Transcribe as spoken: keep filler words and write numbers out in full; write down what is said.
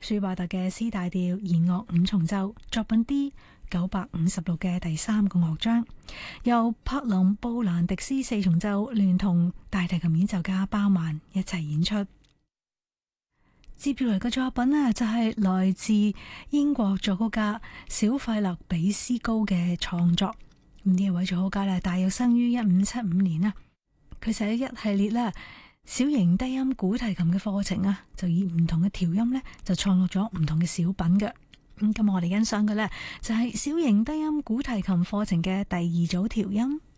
舒伯特嘅 C 大調弦樂五重奏作品 D 九百五十六嘅第三個樂章，由柏林布蘭迪斯四重奏聯同大提琴演奏家鮑曼一齊演出。接住嚟嘅作品呢，就係來自英國作曲家小費勒比斯高嘅創作。呢一位作曲家呢，大約生於一五七五年啊，佢寫一系列咧小型低音古提琴嘅課程啊，就以唔同嘅調音呢，就創作咗唔同嘅小品嘅。咁今日我哋欣賞嘅呢，就係小型低音古提琴課程嘅第二組調音。